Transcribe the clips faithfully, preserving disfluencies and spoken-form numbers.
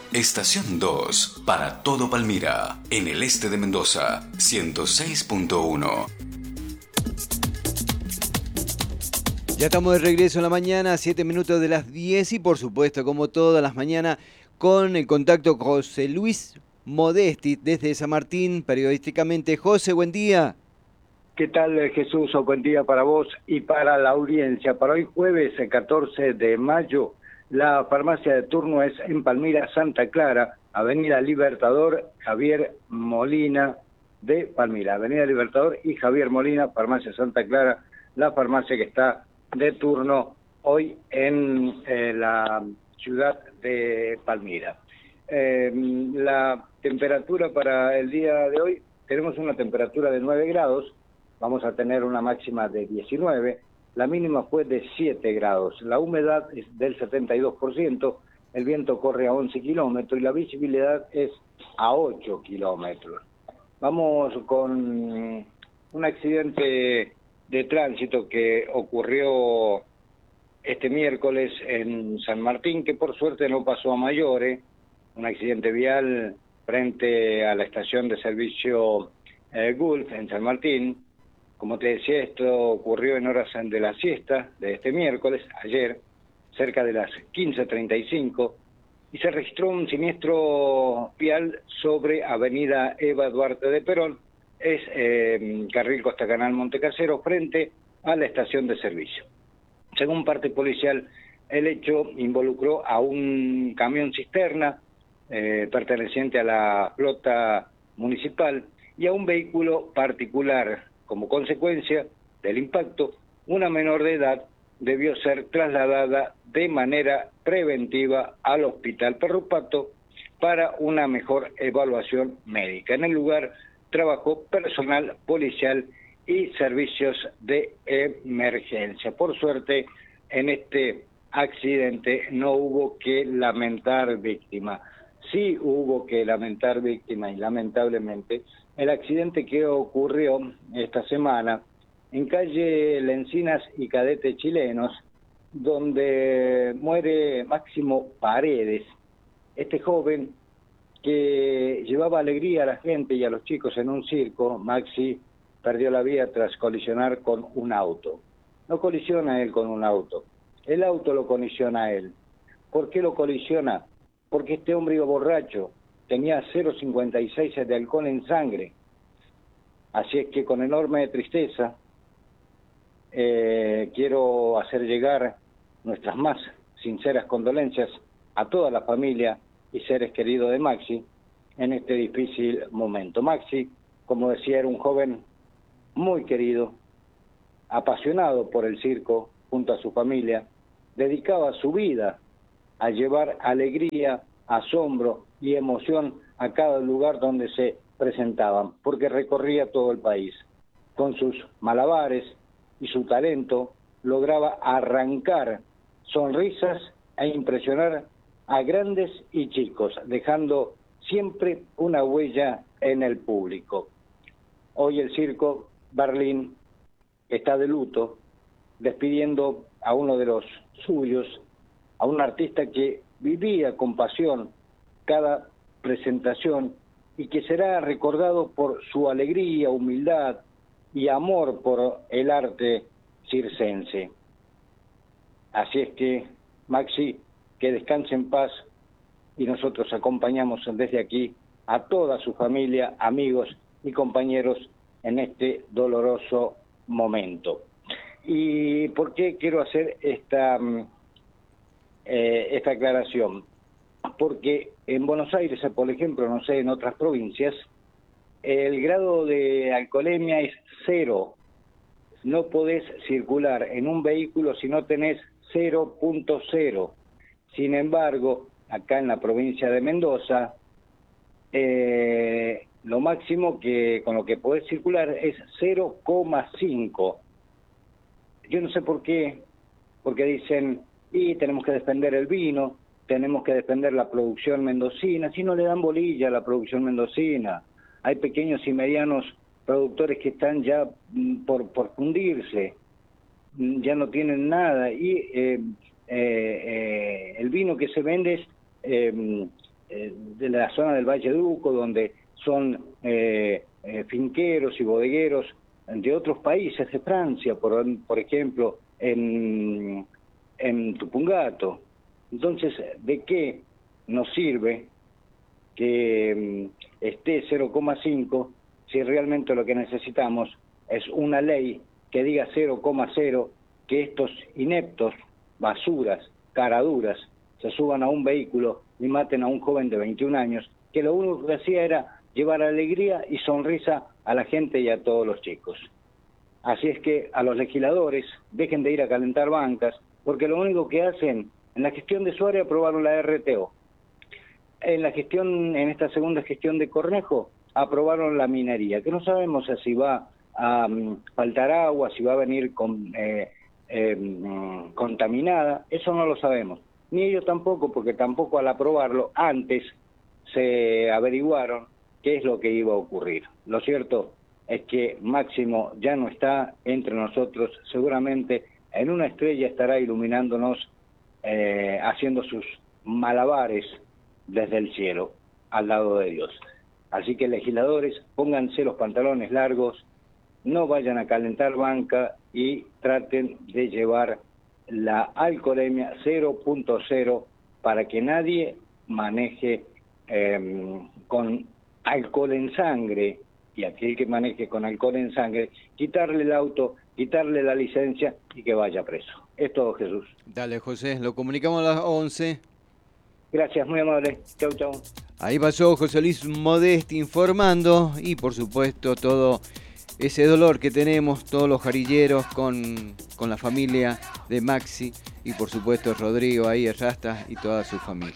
Estación dos, para todo Palmira, en el este de Mendoza, ciento seis punto uno. Ya estamos de regreso en la mañana, siete minutos de las diez y por supuesto, como todas las mañanas, con el contacto con José Luis Modesti desde San Martín, periodísticamente. José, buen día. ¿Qué tal, Jesús? O buen día para vos y para la audiencia. Para hoy jueves catorce de mayo, la farmacia de turno es en Palmira, Santa Clara, Avenida Libertador, Javier Molina de Palmira. Avenida Libertador y Javier Molina, farmacia Santa Clara, la farmacia que está de turno hoy en eh, la ciudad de Palmira. Eh, la temperatura para el día de hoy, tenemos una temperatura de nueve grados, vamos a tener una máxima de diecinueve, la mínima fue de siete grados, la humedad es del setenta y dos por ciento, el viento corre a once kilómetros y la visibilidad es a ocho kilómetros. Vamos con un accidente de tránsito que ocurrió este miércoles en San Martín, que por suerte no pasó a mayores, un accidente vial frente a la estación de servicio eh, Gulf en San Martín. Como te decía, esto ocurrió en horas de la siesta de este miércoles, ayer, cerca de las quince treinta y cinco, y se registró un siniestro vial sobre avenida Eva Duarte de Perón, es eh, carril Costa Canal Montecasero, frente a la estación de servicio. Según parte policial, el hecho involucró a un camión cisterna eh, perteneciente a la flota municipal y a un vehículo particular. Como consecuencia del impacto, una menor de edad debió ser trasladada de manera preventiva al Hospital Perro Pato para una mejor evaluación médica. En el lugar trabajó personal policial y servicios de emergencia. Por suerte, en este accidente no hubo que lamentar víctima. Sí hubo que lamentar víctima y lamentablemente el accidente que ocurrió esta semana en calle Lencinas y Cadete Chilenos, donde muere Máximo Paredes, este joven que llevaba alegría a la gente y a los chicos en un circo. Maxi perdió la vida tras colisionar con un auto. No colisiona él con un auto, el auto lo colisiona a él. ¿Por qué lo colisiona? Porque este hombre iba borracho, tenía cero coma cincuenta y seis de alcohol en sangre. Así es que con enorme tristeza eh, quiero hacer llegar nuestras más sinceras condolencias a toda la familia y seres queridos de Maxi en este difícil momento. Maxi, como decía, era un joven muy querido, apasionado por el circo junto a su familia, dedicaba su vida a llevar alegría, asombro y emoción a cada lugar donde se presentaban, porque recorría todo el país. Con sus malabares y su talento lograba arrancar sonrisas e impresionar a grandes y chicos, dejando siempre una huella en el público. Hoy el circo Berlín está de luto, despidiendo a uno de los suyos, a un artista que vivía con pasión cada presentación y que será recordado por su alegría, humildad y amor por el arte circense. Así es que, Maxi, que descanse en paz, y nosotros acompañamos desde aquí a toda su familia, amigos y compañeros en este doloroso momento. ¿Y por qué quiero hacer esta, eh, esta aclaración? Porque en Buenos Aires, por ejemplo, no sé, en otras provincias, el grado de alcoholemia es cero. No podés circular en un vehículo si no tenés cero punto cero. Sin embargo, acá en la provincia de Mendoza, eh, lo máximo que con lo que podés circular es cero coma cinco. Yo no sé por qué, porque dicen, y tenemos que defender el vino, tenemos que defender la producción mendocina, si no le dan bolilla a la producción mendocina. Hay pequeños y medianos productores que están ya por, por fundirse, ya no tienen nada, y eh, eh, eh, el vino que se vende es eh, eh, de la zona del Valle de Uco, donde son eh, eh, finqueros y bodegueros de otros países de Francia, por, por ejemplo, en, en Tupungato. Entonces, ¿de qué nos sirve que um, esté cero coma cinco si realmente lo que necesitamos es una ley que diga cero coma cero, que estos ineptos, basuras, caraduras, se suban a un vehículo y maten a un joven de veintiún años, que lo único que hacía era llevar alegría y sonrisa a la gente y a todos los chicos. Así es que a los legisladores dejen de ir a calentar bancas, porque lo único que hacen, en la gestión de Suárez aprobaron la R T O, en la gestión, en esta segunda gestión de Cornejo, aprobaron la minería, que no sabemos si va a um, faltar agua, si va a venir con, eh, eh, um, contaminada, eso no lo sabemos. Ni ellos tampoco, porque tampoco al aprobarlo, antes se averiguaron qué es lo que iba a ocurrir. Lo cierto es que Máximo ya no está entre nosotros, seguramente en una estrella estará iluminándonos, eh, haciendo sus malabares desde el cielo, al lado de Dios. Así que legisladores, pónganse los pantalones largos, no vayan a calentar banca y traten de llevar la alcoholemia cero punto cero para que nadie maneje eh, con alcohol en sangre, y aquel que maneje con alcohol en sangre, quitarle el auto, quitarle la licencia y que vaya preso. Es todo, Jesús. Dale, José, lo comunicamos a las once. Gracias, muy amable. Chau, chau. Ahí pasó José Luis Modesti informando, y por supuesto todo ese dolor que tenemos todos los jarilleros con, con la familia de Maxi, y por supuesto Rodrigo ahí, Rasta y toda su familia.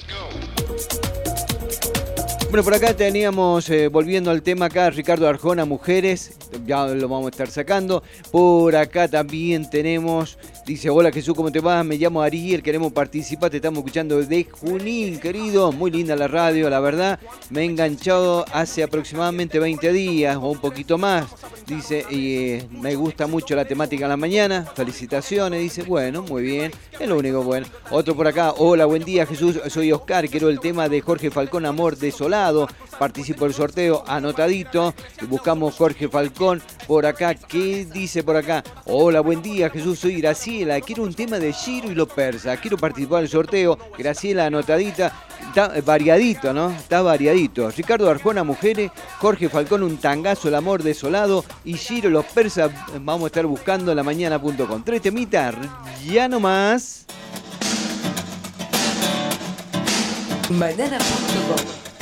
Bueno, por acá teníamos, eh, volviendo al tema acá, Ricardo Arjona, mujeres, ya lo vamos a estar sacando. Por acá también tenemos, dice, hola Jesús, ¿cómo te va? Me llamo Ariel, queremos participar, te estamos escuchando de Junín, querido. Muy linda la radio, la verdad. Me he enganchado hace aproximadamente veinte días o un poquito más. Dice, y eh, me gusta mucho la temática en la mañana. Felicitaciones, dice, bueno, muy bien. Es lo único bueno. Otro por acá, hola, buen día Jesús, soy Oscar, quiero el tema de Jorge Falcón, Amor Desolado. Participo del sorteo, anotadito. Buscamos Jorge Falcón por acá. ¿Qué dice por acá? Hola, buen día Jesús, soy Graciela, quiero un tema de Giro y los persas, quiero participar del sorteo. Graciela, anotadita. Está variadito, ¿no? Está variadito. Ricardo Arjona, mujeres. Jorge Falcón, un tangazo, el amor desolado. Y Giro, los persas, vamos a estar buscando en la mañana punto com. Tres temitas, ya no más. mañana punto com